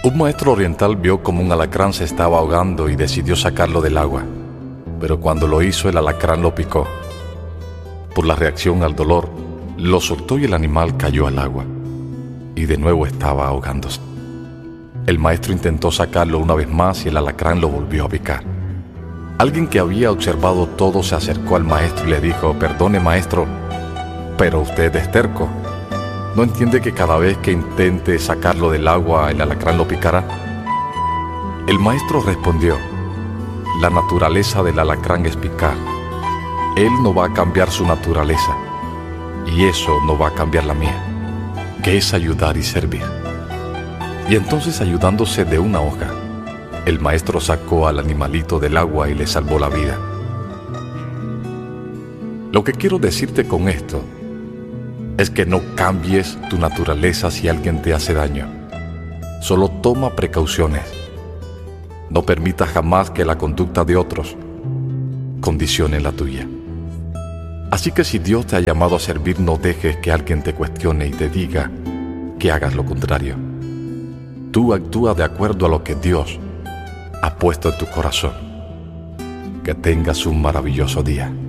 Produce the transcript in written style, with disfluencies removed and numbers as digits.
Un maestro oriental vio como un alacrán se estaba ahogando y decidió sacarlo del agua, pero cuando lo hizo el alacrán lo picó. Por la reacción al dolor, lo soltó y el animal cayó al agua, y de nuevo estaba ahogándose. El maestro intentó sacarlo una vez más y el alacrán lo volvió a picar. Alguien que había observado todo se acercó al maestro y le dijo: «Perdone, maestro, pero usted es terco. ¿No entiende que cada vez que intente sacarlo del agua, el alacrán lo picará?». El maestro respondió: «La naturaleza del alacrán es picar. Él no va a cambiar su naturaleza, y eso no va a cambiar la mía, que es ayudar y servir». Y entonces, ayudándose de una hoja, el maestro sacó al animalito del agua y le salvó la vida. Lo que quiero decirte con esto es que no cambies tu naturaleza si alguien te hace daño. Solo toma precauciones. No permitas jamás que la conducta de otros condicione la tuya. Así que si Dios te ha llamado a servir, no dejes que alguien te cuestione y te diga que hagas lo contrario. Tú actúa de acuerdo a lo que Dios ha puesto en tu corazón. Que tengas un maravilloso día.